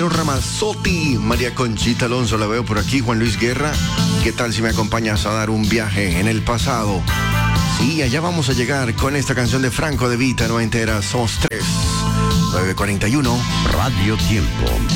Camilo Ramazzotti, María Conchita Alonso, la veo por aquí, Juan Luis Guerra. ¿Qué tal si me acompañas a dar un viaje en el pasado? Sí, allá vamos a llegar con esta canción de Franco De Vita, no entera, somos 3, 9:41. Radio Tiempo.